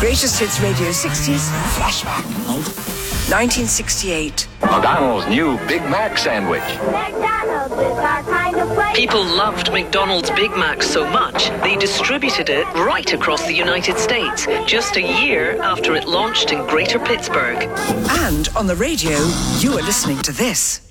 Greatest Hits Radio 60s Flashback. 1968. McDonald's new Big Mac sandwich. McDonald's is our kind of place. People loved McDonald's Big Mac so much, they distributed it right across the United States, just a year after it launched in Greater Pittsburgh. And on the radio, you are listening to this.